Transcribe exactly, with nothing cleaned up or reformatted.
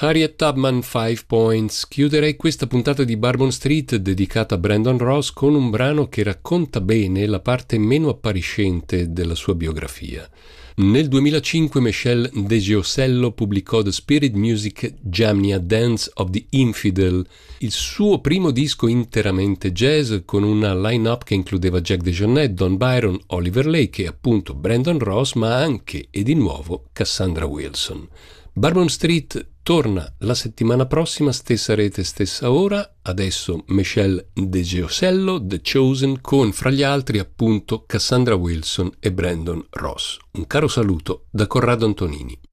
Harriet Tubman, Five Points. Chiuderei questa puntata di Bourbon Street dedicata a Brandon Ross con un brano che racconta bene la parte meno appariscente della sua biografia. Nel duemilacinque Michel Degeosello pubblicò The Spirit Music Jamnia Dance of the Infidel, il suo primo disco interamente jazz con una line-up che includeva Jack DeJohnette, Don Byron, Oliver Lake e appunto Brandon Ross, ma anche e di nuovo Cassandra Wilson. Bourbon Street torna la settimana prossima, stessa rete, stessa ora. Adesso Michel Degeosello, The Chosen, con fra gli altri appunto Cassandra Wilson e Brandon Ross. Un caro saluto da Corrado Antonini.